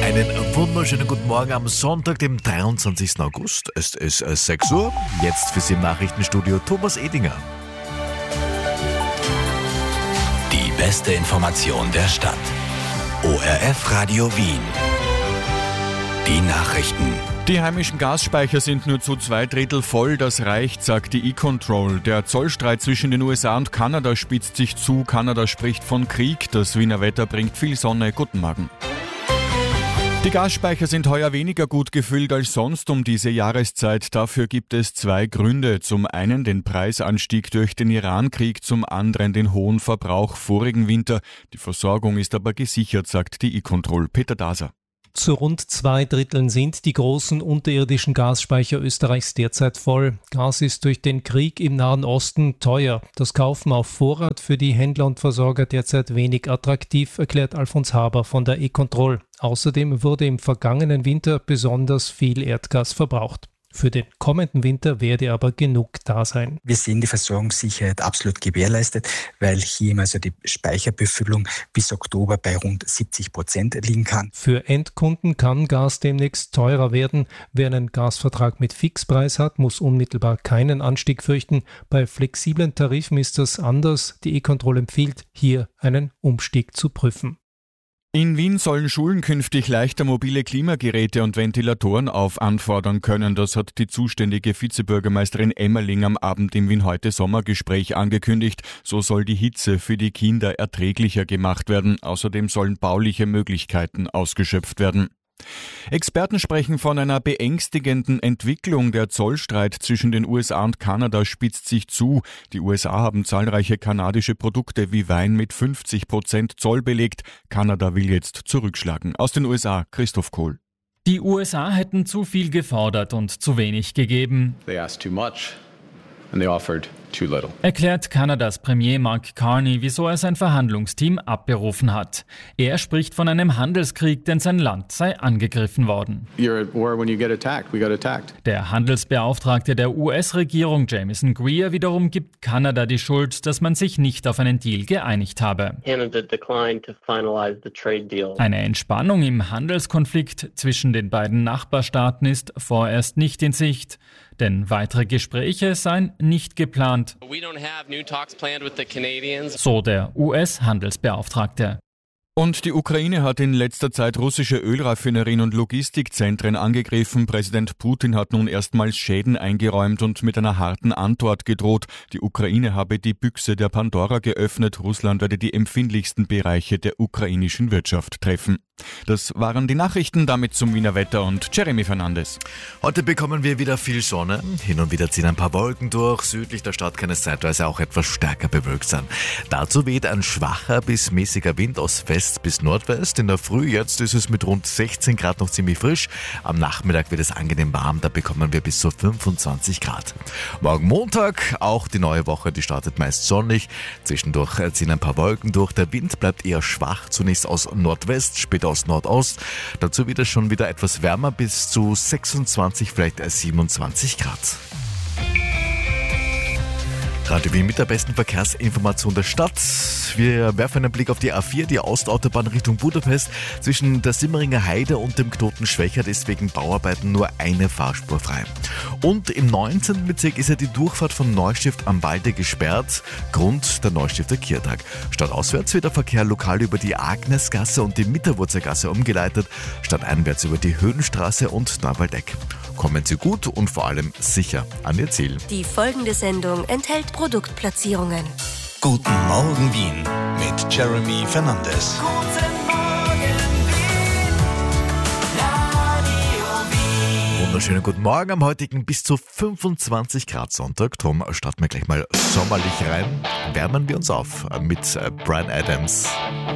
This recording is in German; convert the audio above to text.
Einen wunderschönen guten Morgen am Sonntag, dem 23. August. Es ist 6 Uhr. Jetzt für Sie im Nachrichtenstudio Thomas Edinger. Die beste Information der Stadt. ORF Radio Wien. Die Nachrichten. Die heimischen Gasspeicher sind nur zu 2/3 voll, das reicht, sagt die E-Control. Der Zollstreit zwischen den USA und Kanada spitzt sich zu. Kanada spricht von Krieg. Das Wiener Wetter bringt viel Sonne. Guten Morgen. Die Gasspeicher sind heuer weniger gut gefüllt als sonst um diese Jahreszeit. Dafür gibt es 2 Gründe. Zum einen den Preisanstieg durch den Iran-Krieg, zum anderen den hohen Verbrauch vorigen Winter. Die Versorgung ist aber gesichert, sagt die E-Control. Peter Daser. Zu rund 2/3 sind die großen unterirdischen Gasspeicher Österreichs derzeit voll. Gas ist durch den Krieg im Nahen Osten teuer. Das Kaufen auf Vorrat für die Händler und Versorger derzeit wenig attraktiv, erklärt Alfons Haber von der E-Control. Außerdem wurde im vergangenen Winter besonders viel Erdgas verbraucht. Für den kommenden Winter werde aber genug da sein. Wir sehen die Versorgungssicherheit absolut gewährleistet, weil hier also die Speicherbefüllung bis Oktober bei rund 70% liegen kann. Für Endkunden kann Gas demnächst teurer werden. Wer einen Gasvertrag mit Fixpreis hat, muss unmittelbar keinen Anstieg fürchten. Bei flexiblen Tarifen ist das anders. Die E-Control empfiehlt, hier einen Umstieg zu prüfen. In Wien sollen Schulen künftig leichter mobile Klimageräte und Ventilatoren anfordern können. Das hat die zuständige Vizebürgermeisterin Emmerling am Abend im Wien-Heute-Sommergespräch angekündigt. So soll die Hitze für die Kinder erträglicher gemacht werden. Außerdem sollen bauliche Möglichkeiten ausgeschöpft werden. Experten sprechen von einer beängstigenden Entwicklung. Der Zollstreit zwischen den USA und Kanada spitzt sich zu. Die USA haben zahlreiche kanadische Produkte wie Wein mit 50% Zoll belegt. Kanada will jetzt zurückschlagen. Aus den USA, Christoph Kohl. Die USA hätten zu viel gefordert und zu wenig gegeben. They asked too much and they offered too little. Erklärt Kanadas Premier Mark Carney, wieso er sein Verhandlungsteam abberufen hat. Er spricht von einem Handelskrieg, denn sein Land sei angegriffen worden. You're at war when you get attacked. We got attacked. Der Handelsbeauftragte der US-Regierung, Jamieson Greer, wiederum gibt Kanada die Schuld, dass man sich nicht auf einen Deal geeinigt habe. Canada declined to finalize the trade deal. Eine Entspannung im Handelskonflikt zwischen den beiden Nachbarstaaten ist vorerst nicht in Sicht, denn weitere Gespräche seien nicht geplant. We don't have new talks planned with the Canadians. So der US-Handelsbeauftragte. Und die Ukraine hat in letzter Zeit russische Ölraffinerien und Logistikzentren angegriffen. Präsident Putin hat nun erstmals Schäden eingeräumt und mit einer harten Antwort gedroht. Die Ukraine habe die Büchse der Pandora geöffnet. Russland werde die empfindlichsten Bereiche der ukrainischen Wirtschaft treffen. Das waren die Nachrichten, damit zum Wiener Wetter und Jeremy Fernandes. Heute bekommen wir wieder viel Sonne. Hin und wieder ziehen ein paar Wolken durch. Südlich der Stadt kann es zeitweise auch etwas stärker bewölkt sein. Dazu weht ein schwacher bis mäßiger Wind aus West bis Nordwest. In der Früh jetzt ist es mit rund 16 Grad noch ziemlich frisch. Am Nachmittag wird es angenehm warm. Da bekommen wir bis zu 25 Grad. Morgen Montag, auch die neue Woche, die startet meist sonnig. Zwischendurch ziehen ein paar Wolken durch. Der Wind bleibt eher schwach. Zunächst aus Nordwest, später aus Nordost. Dazu wird es schon wieder etwas wärmer, bis zu 26, vielleicht 27 Grad. Radio Wien mit der besten Verkehrsinformation der Stadt. Wir werfen einen Blick auf die A4, die Ostautobahn Richtung Budapest. Zwischen der Simmeringer Heide und dem Knoten Schwächert ist wegen Bauarbeiten nur eine Fahrspur frei. Und im 19. Bezirk ist ja die Durchfahrt von Neustift am Walde gesperrt. Grund der Neustifter Kirtag. Stadtauswärts wird der Verkehr lokal über die Agnesgasse und die Mitterwurzergasse umgeleitet, stadteinwärts über die Höhenstraße und Neuwaldeck. Kommen Sie gut und vor allem sicher an Ihr Ziel. Die folgende Sendung enthält Produktplatzierungen. Guten Morgen Wien mit Jeremy Fernandes. Guten Morgen, Wien. Radio Wien. Wunderschönen guten Morgen am heutigen bis zu 25 Grad Sonntag. Tom, starten wir gleich mal sommerlich rein. Wärmen wir uns auf mit Bryan Adams.